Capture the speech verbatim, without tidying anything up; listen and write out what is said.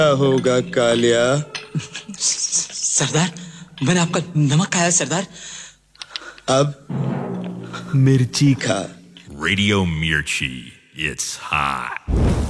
क्या होगा कालिया? सरदार, मैंने आपका नमक खाया सरदार। अब मिर्ची खा। Radio Mirchi, it's hot.